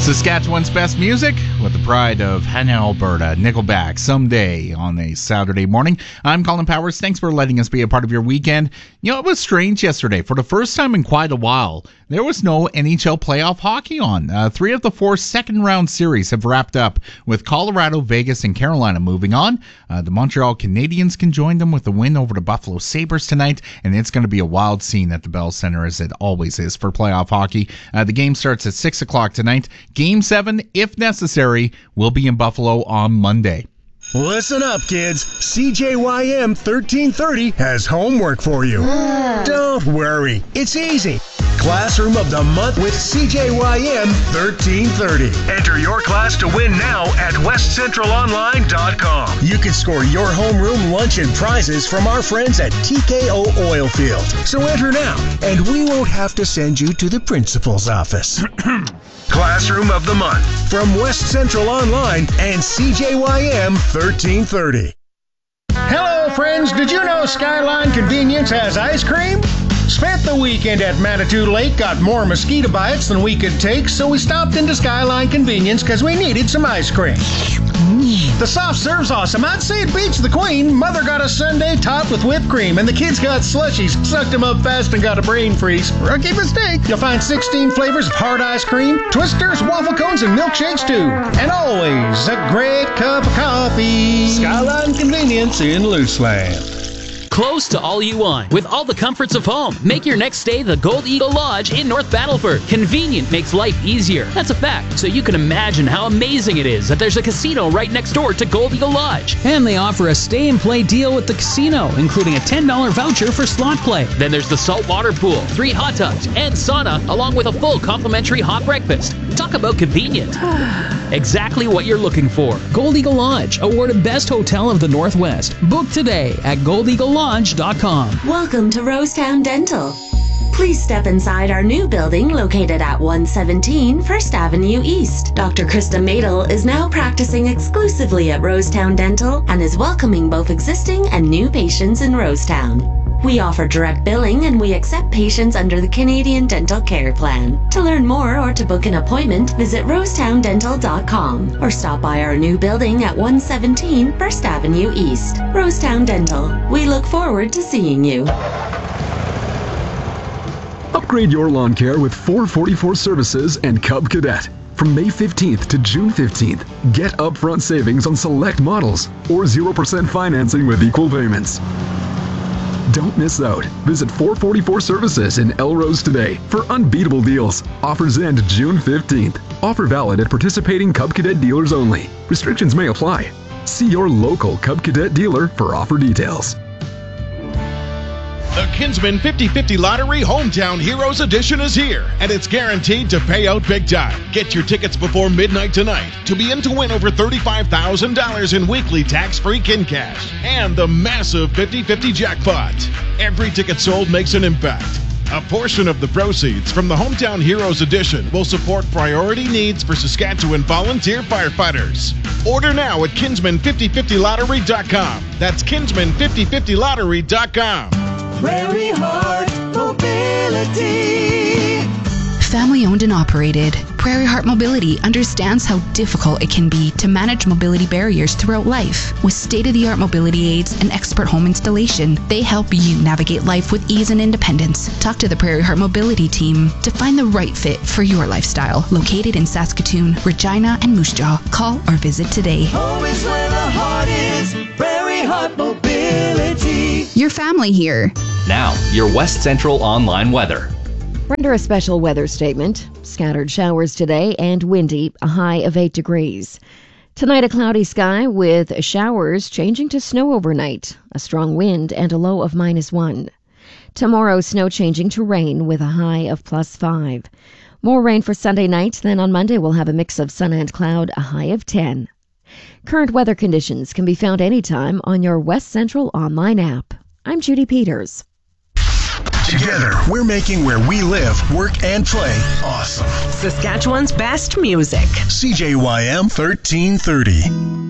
Saskatchewan's best music with the pride of Hannah, Alberta, Nickelback, Someday on a Saturday morning. I'm Colin Powers. Thanks for letting us be a part of your weekend. You know, it was strange yesterday. For the first time in quite a while, there was no NHL playoff hockey on. 3 of the 4 second-round series have wrapped up, with Colorado, Vegas, and Carolina moving on. The Montreal Canadiens can join them with a win over the Buffalo Sabres tonight, and it's going to be a wild scene at the Bell Center, as it always is for playoff hockey. The game starts at 6 o'clock tonight. Game 7, if necessary, will be in Buffalo on Monday. Listen up, kids. CJYM 1330 has homework for you. Don't worry. It's easy. Classroom of the Month with CJYM 1330. Enter your class to win now at westcentralonline.com. You can score your homeroom lunch and prizes from our friends at TKO Oilfield. So enter now, and we won't have to send you to the principal's office. Classroom of the Month from West Central Online and CJYM 1330. Hello, friends. Did you know Skyline Convenience has ice cream? Spent the weekend at Manitou Lake, got more mosquito bites than we could take, so we stopped into Skyline Convenience because we needed some ice cream. The soft serve's awesome. I'd say it beats the Queen. Mother got a sundae topped with whipped cream, and the kids got slushies, sucked them up fast, and got a brain freeze. Rookie mistake. You'll find 16 flavors of hard ice cream, twisters, waffle cones, and milkshakes too. And always a great cup of coffee. Skyline Convenience in Luceland. Close to all you want, with all the comforts of home. Make your next stay the Gold Eagle Lodge in North Battleford. Convenient makes life easier. That's a fact. So you can imagine how amazing it is that there's a casino right next door to Gold Eagle Lodge. And they offer a stay-and-play deal with the casino, including a $10 voucher for slot play. Then there's the saltwater pool, 3 hot tubs, and sauna, along with a full complimentary hot breakfast. Talk about convenient. Exactly what you're looking for. Gold Eagle Lodge, awarded Best Hotel of the Northwest. Book today at goldeaglelodge.com. Welcome to Rosetown Dental. Please step inside our new building located at 117 First Avenue East. Dr. Krista Madel is now practicing exclusively at Rosetown Dental and is welcoming both existing and new patients in Rosetown. We offer direct billing and we accept patients under the Canadian Dental Care Plan. To learn more or to book an appointment, visit rosetowndental.com or stop by our new building at 117 First Avenue East. Rosetown Dental. We look forward to seeing you. Upgrade your lawn care with 444 Services and Cub Cadet. From May 15th to June 15th, get upfront savings on select models or 0% financing with equal payments. Don't miss out. Visit 444 Services in Elrose today for unbeatable deals. Offers end June 15th. Offer valid at participating Cub Cadet dealers only. Restrictions may apply. See your local Cub Cadet dealer for offer details. The Kinsman 50/50 Lottery Hometown Heroes Edition is here, and it's guaranteed to pay out big time. Get your tickets before midnight tonight to be in to win over $35,000 in weekly tax-free kin cash and the massive 50/50 jackpot. Every ticket sold makes an impact. A portion of the proceeds from the Hometown Heroes Edition will support priority needs for Saskatchewan volunteer firefighters. Order now at kinsman5050lottery.com. That's kinsman5050lottery.com. Prairie Heart Mobility. Family owned and operated, Prairie Heart Mobility understands how difficult it can be to manage mobility barriers throughout life. With state-of-the-art mobility aids and expert home installation, they help you navigate life with ease and independence. Talk to the Prairie Heart Mobility team to find the right fit for your lifestyle. Located in Saskatoon, Regina, and Moose Jaw. Call or visit today. Home is where the heart is. Prairie Heart Mobility. Your family here. Now, your West Central Online weather. We're under a special weather statement. Scattered showers today and windy, a high of 8 degrees. Tonight, a cloudy sky with showers changing to snow overnight, a strong wind and a low of -1. Tomorrow, snow changing to rain with a high of +5. More rain for Sunday night. Then on Monday, we'll have a mix of sun and cloud, a high of 10. Current weather conditions can be found anytime on your West Central Online app. I'm Judy Peters. Together, we're making where we live, work, and play awesome. Saskatchewan's best music. CJYM 1330.